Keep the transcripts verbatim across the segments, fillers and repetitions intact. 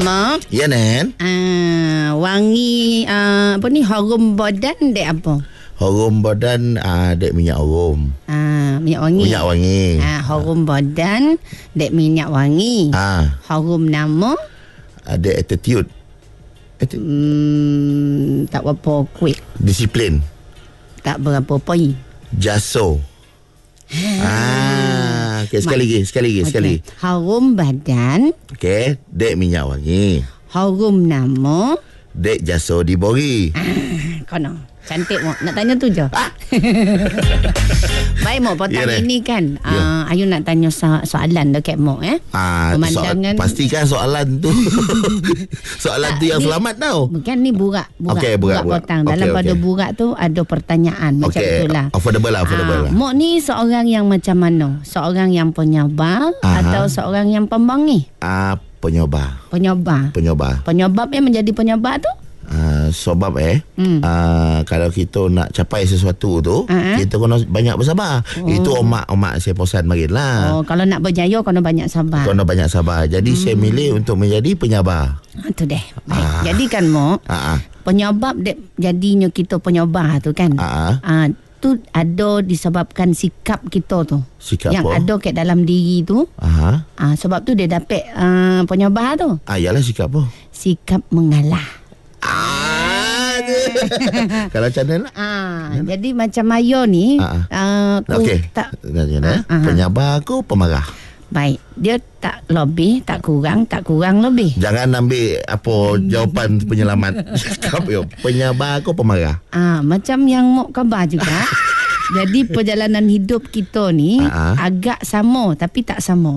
Mak. Ya, Nen. Ah, wangi ah, apa ni harum badan dek apa? Harum badan ah, dek minyak harum. Ah, minyak wangi. Minyak wangi. Ah, harum badan dek minyak wangi. Ah, Harum nama dek attitude. Atti- hmm, tak berapa kuat. Disiplin. Tak berapa poin. Jaso. Ah, okay, sekali lagi, sekali lagi, sekali. Okay. Harum badan, Okey, dek minyak wangi. harum nama. Dek jaso dibori. Ah, kono. Cantik Mok. Nak tanya tu je. Baik Mok, petang Ya, ini kan Ya. uh, Ayu nak tanya so- soalan dekat Mok eh. Ah, Pemandangan soal, pastikan soalan tu soalan Tak, tu yang ni- selamat tau. Bukan ni burak, burak, Okey, burak, burak. petang. Dalam Okey, pada okey. burak tu ada pertanyaan macam Okey, itulah. affordable lah, affordable Ah, lah. Mok ni seorang yang macam mana? Seorang yang penyabar Aha. atau seorang yang pembangih? Ah, penyoba. Penyabar. Penyoba. Penyebab yang menjadi penyabar tu? Ah, sebab eh Hmm. ah, kalau kita nak capai sesuatu tu, Ah. kita kena banyak bersabar. Oh. Itu omak-omak saya posan marin lah. Oh, kalau nak berjaya kena banyak sabar. Kena banyak sabar. Jadi Hmm. saya milih untuk menjadi penyabar. Ha, tu deh. Baik. Ah. Jadi kan Mok, Ah, ah. penyebab dek jadinya kita penyabar tu kan. Ah, ah. Ah, tu ada disebabkan sikap kita tu. Sikap yang apa? ada kat dalam diri tu. Aha. Ah, sebab tu dia dapat ah, penyabar tu. Ah, yalah sikap apa? Sikap mengalah. Ah. Kalau macam mana? Ah, jadi macam Ayo ni, Ah, ah, aku Okey. tak Macam mana? Ah, ah. Penyabar aku pemarah. baik. Dia tak lebih, tak kurang, tak kurang lebih. Jangan ambil apa jawapan penyelamat. Cakap yo, penyabar aku pemarah. Ah, macam yang Mok khabar juga. Jadi perjalanan hidup kita ni Ah, ah. agak sama tapi tak sama.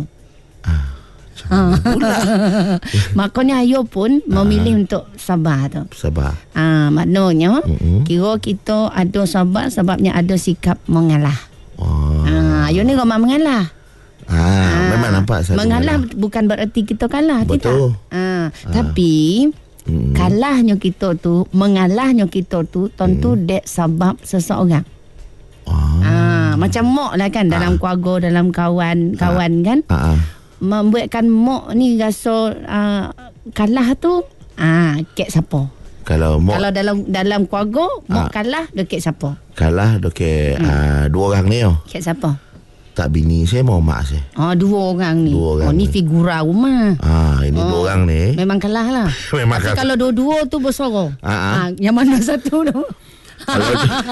Ah, Makanya Ayo pun memilih untuk sabar tu. sabar. Ah, maknanya Mm-mm. kira kita ada sabar sebabnya ada sikap mengalah. Oh. Ah, Ayo ni ramai mengalah. Ah, memang nampak saya Mengalah bukan bererti kita kalah, Betul. tidak. Ah, tapi Mm. kalahnya kita tu, mengalahnya kita tu tentu dek sebab seseorang. Oh. Ah, macam Mok lah kan dalam keluarga, dalam kawan-kawan kan. Ah, ah. Membuatkan Mok ni rasa uh, kalah tu ah kek siapa? Kalau mau Kalau dalam dalam keluarga Mok Ah. kalah dia kek siapa? kalah dokek hmm. ah, dua orang ni oh. Kek siapa? Tak bini saya mau mak saya. Oh, dua orang ni. Dua orang oh ni ni. figura rumah. Ah, ini Oh, dua orang ni. Memang kalah lah. Memang Tapi kalah. kalau dua-dua tu bersuara. Ah, ah. Ah, yang mana satu tu? Kalau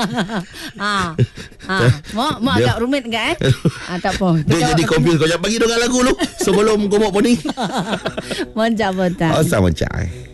ah, ah. Mak, mak Dia- agak rumit enggak eh? Ah, tak apa. dia jadi confused kau jangan bagi dengar lagu lu sebelum kau mau poni. Manja betul. Oh sama cai.